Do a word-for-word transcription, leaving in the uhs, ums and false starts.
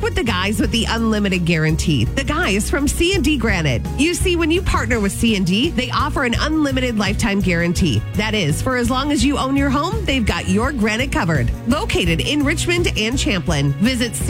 with the guys with the unlimited guarantee. The guys from C and D Granite. You see, when you partner with C and D, they offer an unlimited lifetime guarantee. That is, for as long as you own your home, they've got your granite covered. Located in Richmond and Champlin. Visit